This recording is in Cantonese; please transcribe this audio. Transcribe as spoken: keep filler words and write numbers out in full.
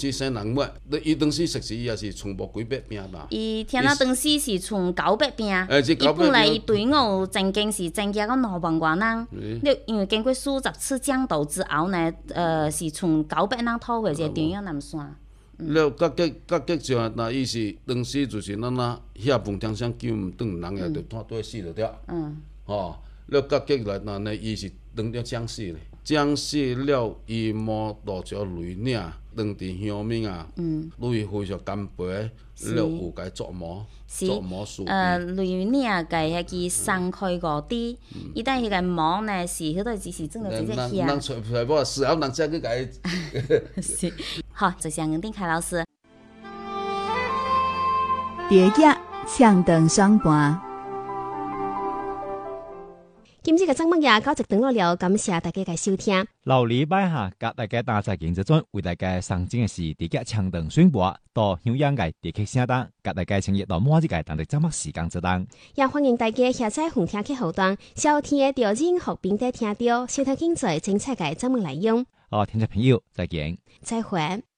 子生人末，伊当时实时也是从无几百兵嘛。 伊听那当时是从九百兵，伊欸这九百兵本来伊队伍曾经是增加到两万外人，你因为经过数十次战斗之后呢，呃，是从九百人讨回一个中央南线。 了，甲结甲结上，那伊是当时就是咱那遐饭厅上救毋转，人也着拖倒死着了。 嗯。 吼，了甲结来，那呢伊是当着将死咧，将死了，伊毛大桥雷领，当伫乡民啊，嗯，雷非常干杯，了有甲作魔，作魔术。 呃，雷领甲迄支松开五支，伊等迄个毛呢是迄个只是整到直接下。 人揣揣无事后人才去甲伊。 是，好，谢谢吴定凯老师。 蝶叶呛长双盘。 今日嘅节目也到一段落了，感谢大家嘅收听。 老李摆下，甲大家打在今日中为大家送进嘅是地脚枪灯宣播，到香港嘅地客声档，甲大家请入到每一个当地节目时间之档。 也欢迎大家下载红听客户端，收听嘅调任何平台听到，收听精彩精彩嘅节目内容。 好，听众朋友，再见。 再会。